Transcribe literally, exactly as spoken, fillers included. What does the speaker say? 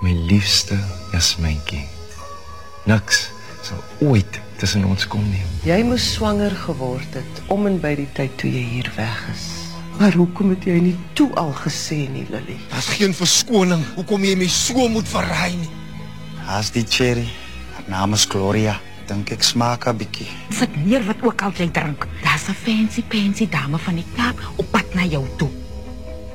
My liefste Jasmyntjie. Niks sal ooit tussen ons kom nie. Jy moes swanger geword het om en by die tyd toe jy hier weg is. Maar hoekom het jy nie toe al gesê nie, Lily? Daar's geen verskoning. Hoekom jy my so moet verraai nie? Haas die cherry. Haar naam is Gloria. Dink ek smaak 'n bietjie. Sit neer wat ook al jy drink. Daar's 'n fancy fancy dame van die Kaap op pad na jou toe.